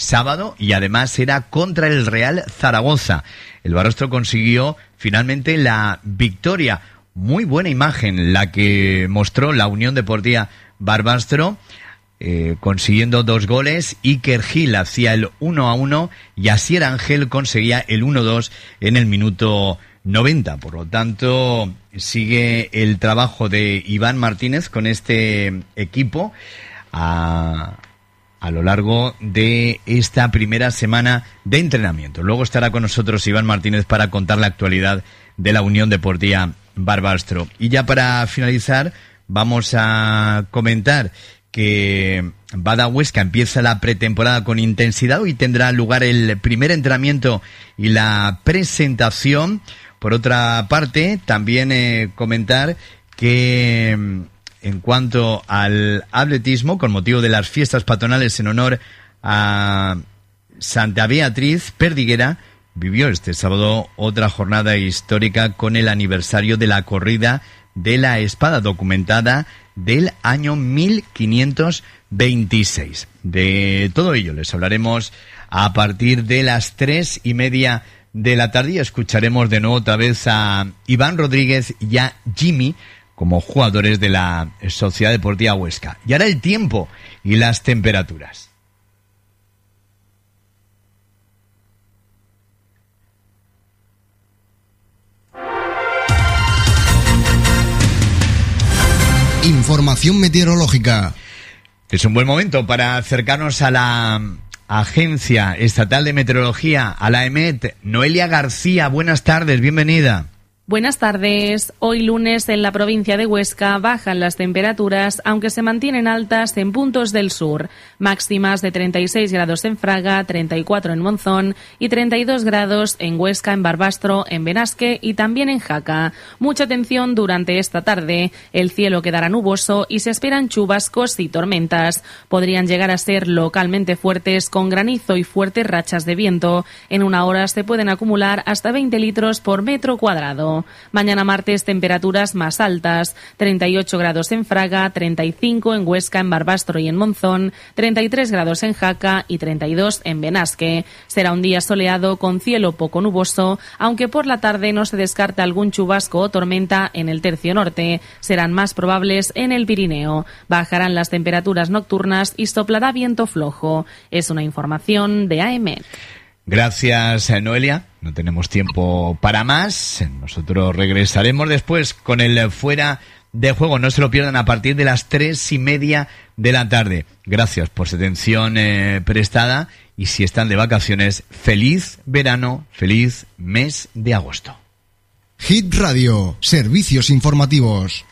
sábado y además era contra el Real Zaragoza. El Barbastro consiguió finalmente la victoria. Muy buena imagen la que mostró la Unión Deportiva Barbastro, consiguiendo 2 goles. Iker Gil hacía el 1-1 y Asier Ángel conseguía el 1-2 en el minuto 90. Por lo tanto, sigue el trabajo de Iván Martínez con este equipo a lo largo de esta primera semana de entrenamiento. Luego estará con nosotros Iván Martínez para contar la actualidad de la Unión Deportiva Barbastro. Y ya para finalizar, vamos a comentar que Bada Huesca empieza la pretemporada con intensidad. Hoy tendrá lugar el primer entrenamiento y la presentación. Por otra parte, también comentar que en cuanto al atletismo, con motivo de las fiestas patronales en honor a Santa Beatriz, Perdiguera vivió este sábado otra jornada histórica con el aniversario de la corrida de la espada, documentada del año 1526. De todo ello les hablaremos a partir de las 3:30 de la tarde y escucharemos de nuevo otra vez a Iván Rodríguez y a Jimmy como jugadores de la Sociedad Deportiva Huesca. Y ahora el tiempo y las temperaturas. Información meteorológica. Es un buen momento para acercarnos a la Agencia Estatal de Meteorología, a la EMET. Noelia García, buenas tardes, bienvenida. Buenas tardes. Hoy lunes en la provincia de Huesca bajan las temperaturas, aunque se mantienen altas en puntos del sur. Máximas de 36 grados en Fraga, 34 en Monzón y 32 grados en Huesca, en Barbastro, en Benasque y también en Jaca. Mucha atención durante esta tarde. El cielo quedará nuboso y se esperan chubascos y tormentas. Podrían llegar a ser localmente fuertes con granizo y fuertes rachas de viento. En una hora se pueden acumular hasta 20 litros por metro cuadrado. Mañana martes temperaturas más altas, 38 grados en Fraga, 35 en Huesca, en Barbastro y en Monzón, 33 grados en Jaca y 32 en Benasque. Será un día soleado con cielo poco nuboso, aunque por la tarde no se descarta algún chubasco o tormenta en el tercio norte. Serán más probables en el Pirineo. Bajarán las temperaturas nocturnas y soplará viento flojo. Es una información de AEMET. Gracias, Noelia. No tenemos tiempo para más. Nosotros regresaremos después con el Fuera de Juego. No se lo pierdan a partir de las 3:30 de la tarde. Gracias por su atención prestada. Y si están de vacaciones, feliz verano, feliz mes de agosto. Hit Radio, servicios informativos.